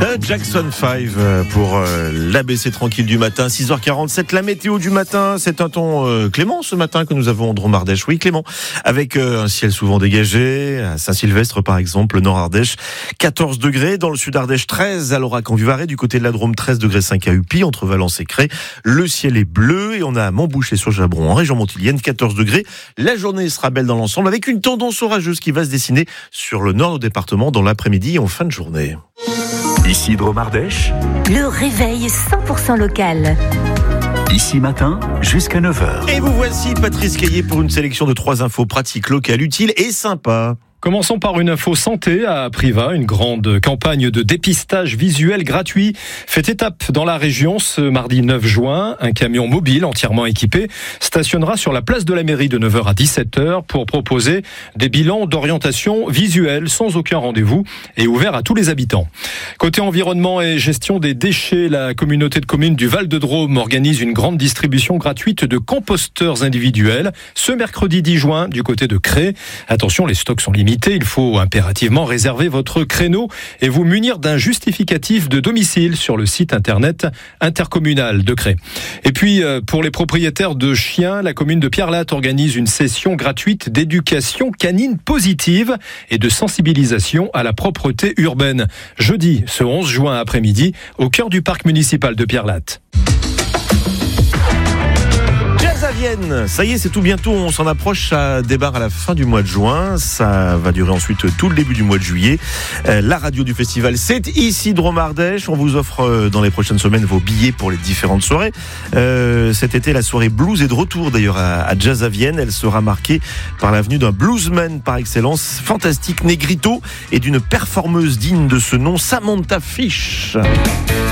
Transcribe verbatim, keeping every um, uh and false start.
Jackson cinq pour euh, l'A B C tranquille du matin, six heures quarante-sept. La météo du matin, c'est un ton euh, clément ce matin que nous avons en Drôme-Ardèche. Oui, clément, avec euh, un ciel souvent dégagé. À Saint-Sylvestre, par exemple, le Nord-Ardèche, quatorze degrés. Dans le Sud-Ardèche, treize à l'Aurac-en-Vivarais. Du côté de la Drôme, treize degrés cinq à Upi, entre Valence et Cré. Le ciel est bleu et on a à Montboucher-sur-Jabron, en région montilienne, quatorze degrés. La journée sera belle dans l'ensemble, avec une tendance orageuse qui va se dessiner sur le nord du département dans l'après-midi et en fin de journée. Ici Drôme-Ardèche, le réveil cent pour cent local. Ici matin, jusqu'à neuf heures. Et vous voici, Patrice Caillé, pour une sélection de trois infos pratiques, locales, utiles et sympas. Commençons par une info santé à Privas. Une grande campagne de dépistage visuel gratuit fait étape dans la région ce mardi neuf juin. Un camion mobile entièrement équipé stationnera sur la place de la mairie de neuf heures à dix-sept heures pour proposer des bilans d'orientation visuelle sans aucun rendez-vous et ouvert à tous les habitants. Côté environnement et gestion des déchets, la communauté de communes du Val-de-Drôme organise une grande distribution gratuite de composteurs individuels ce mercredi dix juin du côté de Cré. Attention, les stocks sont limités. Il faut impérativement réserver votre créneau et vous munir d'un justificatif de domicile sur le site internet intercommunal de Cré. Et puis, pour les propriétaires de chiens, la commune de Pierrelatte organise une session gratuite d'éducation canine positive et de sensibilisation à la propreté urbaine. Jeudi, ce onze juin après-midi, au cœur du parc municipal de Pierrelatte. Vienne. Ça y est, c'est tout bientôt, on s'en approche, ça débarre à la fin du mois de juin, ça va durer ensuite tout le début du mois de juillet. Euh, la radio du festival, c'est ici Drôme-Ardèche, on vous offre euh, dans les prochaines semaines vos billets pour les différentes soirées. Euh, cet été, la soirée blues est de retour d'ailleurs à, à Jazz à Vienne, elle sera marquée par la venue d'un bluesman par excellence, fantastique Negrito, et d'une performeuse digne de ce nom, Samantha Fish.